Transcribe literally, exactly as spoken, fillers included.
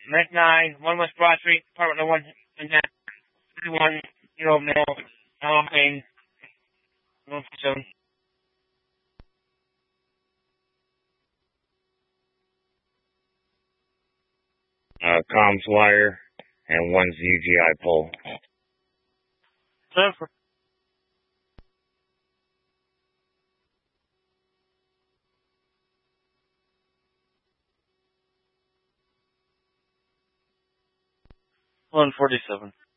Met nine, one West Broad Street, apartment number one, Manhattan, thirty-one year old male, Alan Payne, one forty-seven. Uh, comms wire, and one's U G I pole. Seven for one forty-seven.